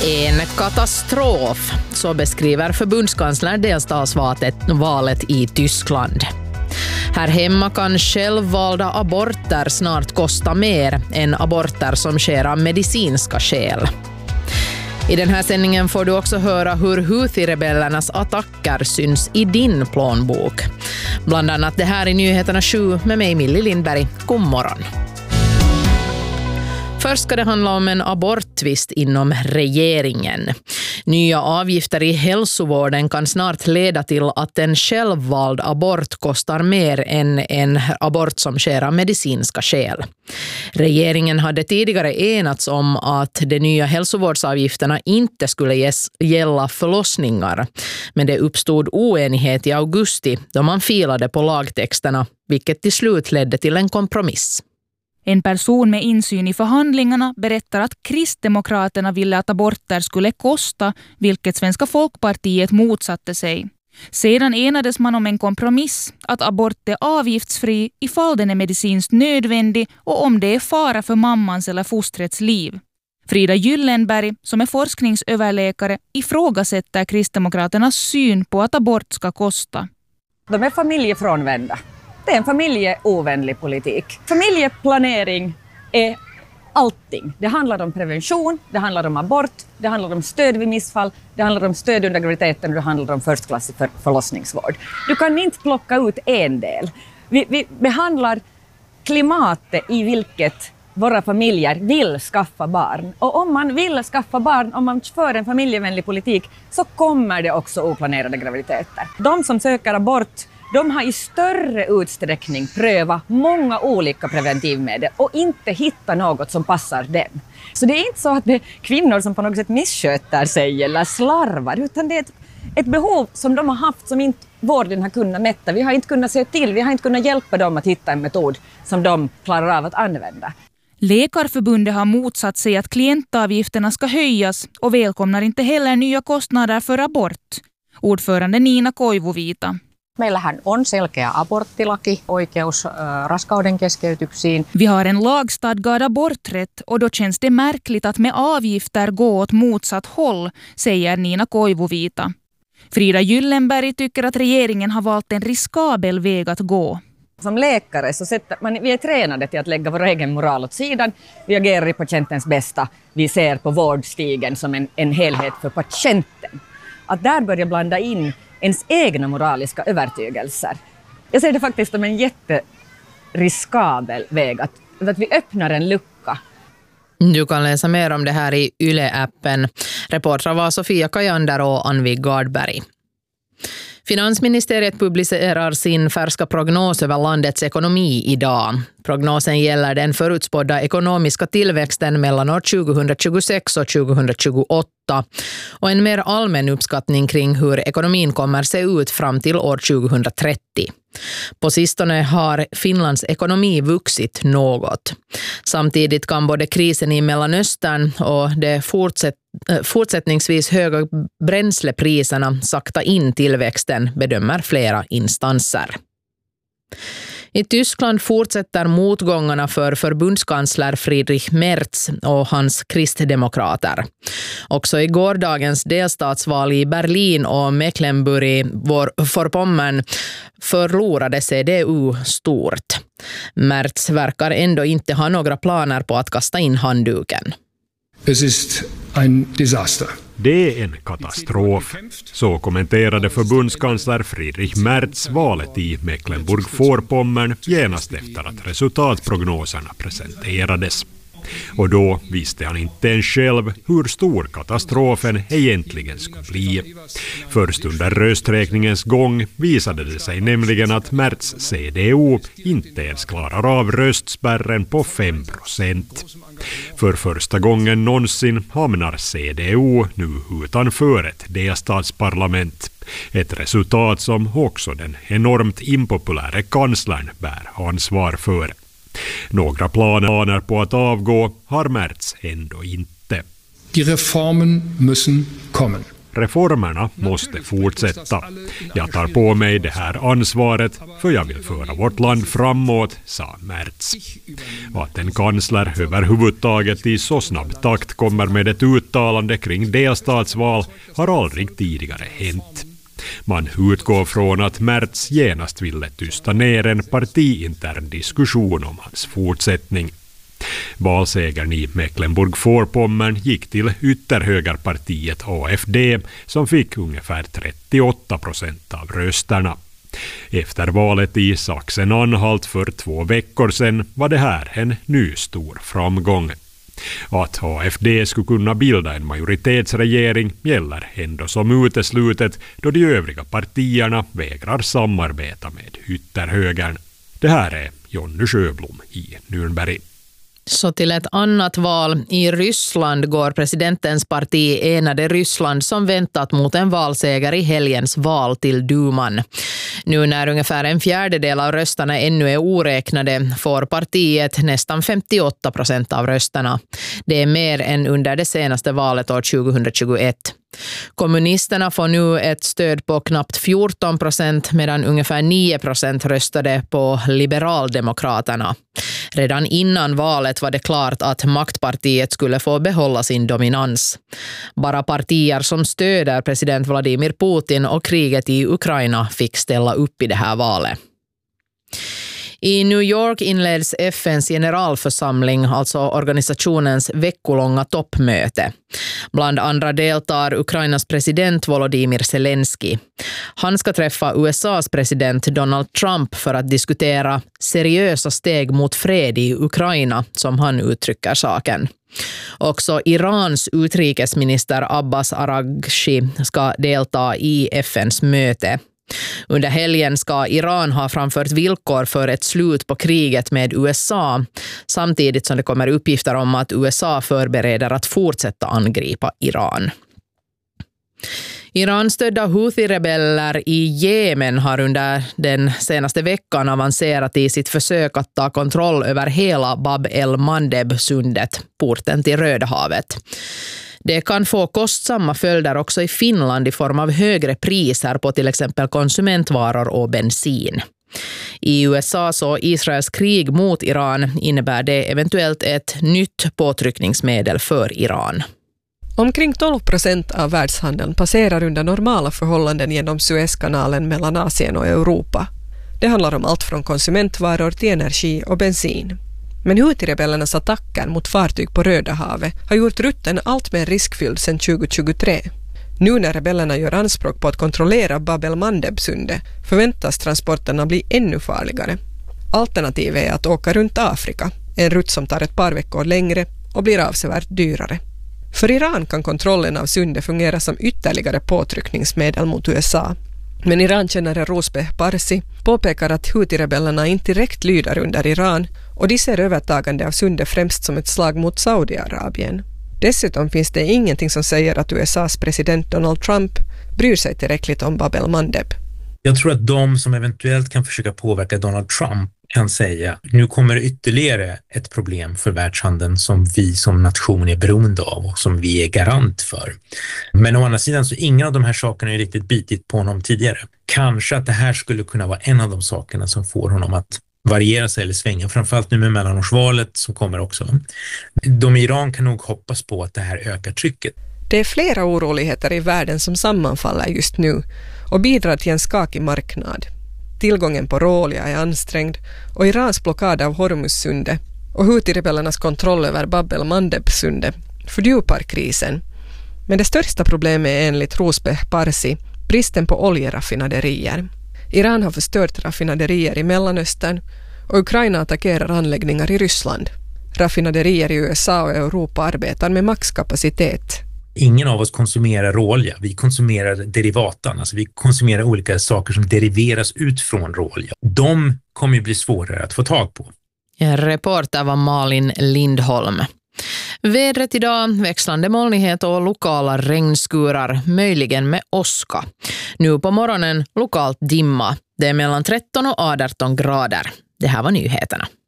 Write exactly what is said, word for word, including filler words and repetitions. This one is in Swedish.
En katastrof, så beskriver förbundskansler delstatsvalet i Tyskland. Här hemma kan självvalda aborter snart kosta mer än aborter som sker av medicinska skäl. I den här sändningen får du också höra hur Houthi-rebellernas attacker syns i din plånbok. Bland annat det här i Nyheterna sju med mig Millie Lindberg. God morgon. Först ska det handla om en aborttvist inom regeringen. Nya avgifter i hälsovården kan snart leda till att en självvald abort kostar mer än en abort som sker av medicinska skäl. Regeringen hade tidigare enats om att de nya hälsovårdsavgifterna inte skulle gälla förlossningar. Men det uppstod oenighet i augusti då man filade på lagtexterna, vilket till slut ledde till en kompromiss. En person med insyn i förhandlingarna berättar att Kristdemokraterna ville att aborter skulle kosta, vilket Svenska Folkpartiet motsatte sig. Sedan enades man om en kompromiss att abort är avgiftsfri ifall den är medicinskt nödvändig och om det är fara för mammans eller fostrets liv. Frida Gyllenberg, som är forskningsöverläkare, ifrågasätter Kristdemokraternas syn på att abort ska kosta. De är familjefrånvända. Det är en familjeovänlig politik. Familjeplanering är allting. Det handlar om prevention, det handlar om abort, det handlar om stöd vid missfall, det handlar om stöd under graviditeten och det handlar om förstklassig för förlossningsvård. Du kan inte plocka ut en del. Vi, vi behandlar klimatet i vilket våra familjer vill skaffa barn. Och om man vill skaffa barn, om man för en familjevänlig politik, så kommer det också oplanerade graviditeter. De som söker abort, de har i större utsträckning prövat många olika preventivmedel och inte hittat något som passar dem. Så det är inte så att det är kvinnor som på något sätt missköter sig eller slarvar, utan det är ett, ett behov som de har haft som inte vården har kunnat mätta. Vi har inte kunnat se till, vi har inte kunnat hjälpa dem att hitta en metod som de klarar av att använda. Läkarförbundet har motsatt sig att klientavgifterna ska höjas och välkomnar inte heller nya kostnader för abort. Ordförande Nina Koivuvita. Meillähän on selkeä aborttilaki, oikeus äh, raskauden keskeytyksiin. Vi har en lagstadgad aborträtt och då känns det märkligt att med avgifter gå åt motsatt håll, säger Nina Koivuvita. Frida Gyllenberg tycker att regeringen har valt en riskabel väg att gå. Som läkare så sätter man, vi är tränade till att lägga vår egen moral åt sidan. Vi agerar i patientens bästa. Vi ser på vårdstigen som en, en helhet för patienten. Att där börja blanda in ens egna moraliska övertygelser. Jag ser det faktiskt som en jätteriskabel väg att, att vi öppnar en lucka. Du kan läsa mer om det här i Yle-appen. Reportrar var Sofia Kajander och Anvi Gardberg. Finansministeriet publicerar sin färska prognos över landets ekonomi idag. Prognosen gäller den förutspådda ekonomiska tillväxten mellan år tjugohundratjugosex och tjugohundratjugoåtta och en mer allmän uppskattning kring hur ekonomin kommer se ut fram till år tjugohundratrettio. På sistone har Finlands ekonomi vuxit något. Samtidigt kan både krisen i Mellanöstern och det fortsätt, fortsättningsvis höga bränslepriserna sakta in tillväxten, bedömer flera instanser. I Tyskland fortsätter motgångarna för förbundskansler Friedrich Merz och hans kristdemokrater. Också i gårdagens delstatsval i Berlin och Mecklenburg-Vorpommern förlorade C D U stort. Merz verkar ändå inte ha några planer på att kasta in handduken. Es ist ein Desaster. Det är en katastrof. Så kommenterade förbundskansler Friedrich Merz valet i Mecklenburg-Vorpommern genast efter att resultatprognoserna presenterades. Och då visste han inte ens själv hur stor katastrofen egentligen skulle bli. Först under rösträkningens gång visade det sig nämligen att Merz C D U inte ens klarar av röstspärren på fem procent. För första gången någonsin hamnar C D U nu utanför ett delstatsparlament. Ett resultat som också den enormt impopulära kanslern bär ansvar för. Några planer på att avgå har Merz ändå inte. Die Reformen müssen kommen. reformerna måste fortsätta. Jag tar på mig det här ansvaret för jag vill föra vårt land framåt, sa Merz. Att en kansler överhuvudtaget i så snabb takt kommer med ett uttalande kring delstatsval har aldrig tidigare hänt. Man utgår från att Merz genast ville tysta ner en partiintern diskussion om hans fortsättning. Valsegern i Mecklenburg-Vorpommern gick till ytterhögerpartiet A F D som fick ungefär trettioåtta procent av rösterna. Efter valet i Sachsen-Anhalt för två veckor sedan var det här en ny stor framgång. Att A F D skulle kunna bilda en majoritetsregering gäller ändå som uteslutet då de övriga partierna vägrar samarbeta med ytterhögern. Det här är Jonny Sjöblom i Nürnberg. Så till ett annat val. I Ryssland går presidentens parti Enade Ryssland som väntat mot en valseger i helgens val till Duman. Nu när ungefär en fjärdedel av rösterna ännu är oräknade får partiet nästan femtioåtta procent av rösterna. Det är mer än under det senaste valet år tjugohundratjugoett. Kommunisterna får nu ett stöd på knappt fjorton procent medan ungefär nio procent röstade på Liberaldemokraterna. Redan innan valet var det klart att maktpartiet skulle få behålla sin dominans. Bara partier som stöder president Vladimir Putin och kriget i Ukraina fick ställa upp i det här valet. I New York inleds F N:s generalförsamling, alltså organisationens veckolånga toppmöte. Bland andra deltar Ukrainas president Volodymyr Zelensky. Han ska träffa U S A:s president Donald Trump för att diskutera seriösa steg mot fred i Ukraina, som han uttrycker saken. Också Irans utrikesminister Abbas Araghchi ska delta i F N:s möte. Under helgen ska Iran ha framfört villkor för ett slut på kriget med U S A, samtidigt som det kommer uppgifter om att U S A förbereder att fortsätta angripa Iran. Iran-stödda Houthi-rebeller i Jemen har under den senaste veckan avancerat i sitt försök att ta kontroll över hela Bab el-Mandeb-sundet, porten till Röda havet. Det kan få kostsamma följder också i Finland i form av högre priser på till exempel konsumentvaror och bensin. I U S A så Israels krig mot Iran innebär det eventuellt ett nytt påtryckningsmedel för Iran. Omkring tolv procent av världshandeln passerar under normala förhållanden genom Suezkanalen mellan Asien och Europa. Det handlar om allt från konsumentvaror till energi och bensin. Men Houthi-rebellernas attacker mot fartyg på Röda havet har gjort rutten allt mer riskfylld sedan tjugohundratjugotre. Nu när rebellerna gör anspråk på att kontrollera Bab el-Mandeb-sundet förväntas transporterna bli ännu farligare. Alternativet är att åka runt Afrika, en rutt som tar ett par veckor längre och blir avsevärt dyrare. För Iran kan kontrollen av sundet fungera som ytterligare påtryckningsmedel mot U S A. Men Iran-kännare Rosbeh Parsi påpekar att Houthi-rebellerna inte direkt lyder under Iran och de ser övertagande av sundet främst som ett slag mot Saudiarabien. Dessutom finns det ingenting som säger att U S A:s president Donald Trump bryr sig tillräckligt om Bab el-Mandeb. Jag tror att de som eventuellt kan försöka påverka Donald Trump kan säga nu kommer ytterligare ett problem för världshandeln som vi som nation är beroende av och som vi är garant för. Men å andra sidan så ingen av de här sakerna är riktigt bitit på honom tidigare. Kanske att det här skulle kunna vara en av de sakerna som får honom att variera sig eller svänga, framförallt nu med mellanårsvalet som kommer också. De i Iran kan nog hoppas på att det här ökar trycket. Det är flera oroligheter i världen som sammanfaller just nu och bidrar till en skakig marknad. Tillgången på råolja är ansträngd och Irans blockad av Hormuzsundet och Houthi-rebellernas kontroll över Bab el-Mandeb-sundet fördjupar krisen. Men det största problemet är enligt Rosbeh Parsi bristen på oljeraffinaderier. Iran har förstört raffinaderier i Mellanöstern och Ukraina attackerar anläggningar i Ryssland. Raffinaderier i U S A och Europa arbetar med maxkapacitet. Ingen av oss konsumerar råolja, vi konsumerar derivatan, alltså vi konsumerar olika saker som deriveras ut från råolja. De kommer ju bli svårare att få tag på. En reporter var Malin Lindholm. Vädret idag, växlande molnighet och lokala regnskurar, möjligen med åska. Nu på morgonen lokalt dimma. Det är mellan tretton och arton grader. Det här var nyheterna.